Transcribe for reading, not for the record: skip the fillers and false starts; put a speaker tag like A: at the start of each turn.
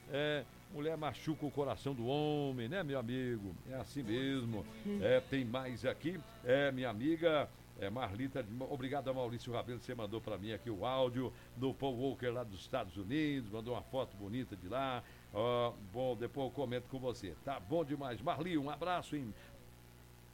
A: Mulher machuca o coração do homem, né, meu amigo? É assim mesmo. Tem mais aqui. Minha amiga. Marlita, obrigado a Maurício Rabelo, você mandou para mim aqui o áudio do Paul Walker lá dos Estados Unidos, mandou uma foto bonita de lá. Bom, depois eu comento com você. Tá bom demais. Marli, um abraço